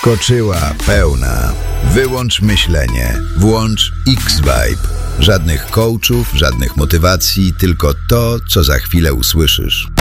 Wskoczyła pełna. Wyłącz myślenie. Włącz X-Vibe. Żadnych coachów, żadnych motywacji, tylko to, co za chwilę usłyszysz.